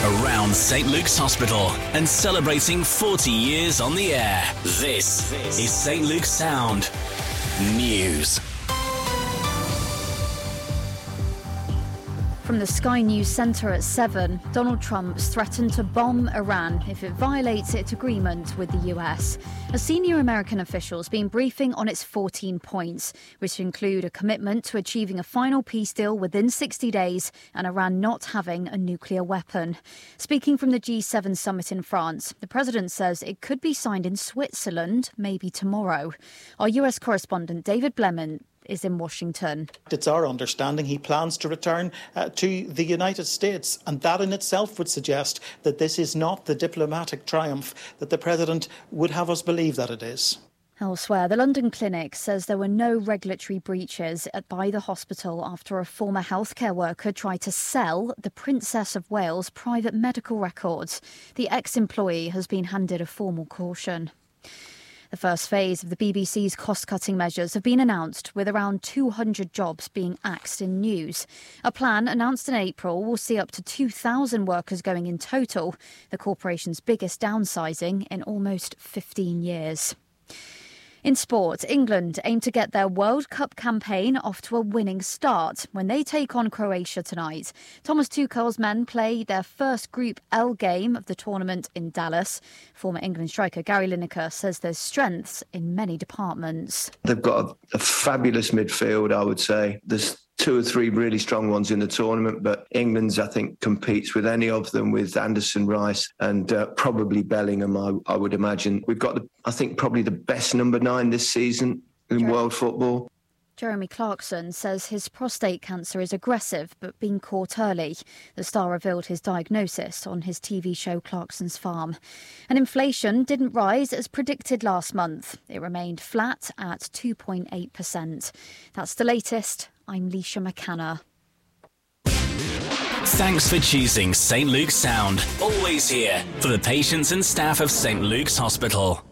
around St Luke's Hospital and celebrating 40 years on the air. This is St Luke's Sound News. From the Sky News Centre at 7, Donald Trump's threatened to bomb Iran if it violates its agreement with the US. A senior American official's been briefing on its 14 points, which include a commitment to achieving a final peace deal within 60 days and Iran not having a nuclear weapon. Speaking from the G7 summit in France, the president says it could be signed in Switzerland maybe tomorrow. Our US correspondent David Blemont is in Washington. It's our understanding he plans to return to the United States, and that in itself would suggest that this is not the diplomatic triumph that the President would have us believe that it is. Elsewhere, the London Clinic says there were no regulatory breaches by the hospital after a former healthcare worker tried to sell the Princess of Wales' private medical records. The ex-employee has been handed a formal caution. The first phase of the BBC's cost-cutting measures have been announced, with around 200 jobs being axed in news. A plan announced in April will see up to 2,000 workers going in total, the corporation's biggest downsizing in almost 15 years. In sport, England aim to get their World Cup campaign off to a winning start when they take on Croatia tonight. Thomas Tuchel's men play their first Group L game of the tournament in Dallas. Former England striker Gary Lineker says there's strengths in many departments. They've got a fabulous midfield, I would say. There's two or three really strong ones in the tournament, but England's, I think, competes with any of them, with Anderson, Rice and probably Bellingham, I would imagine. We've got, I think, probably the best number 9 this season in world football. Jeremy Clarkson says his prostate cancer is aggressive but being caught early. The star revealed his diagnosis on his TV show Clarkson's Farm. And inflation didn't rise as predicted last month. It remained flat at 2.8%. That's the latest. I'm Leisha McCanna. Thanks for choosing St Luke's Sound. Always here for the patients and staff of St Luke's Hospital.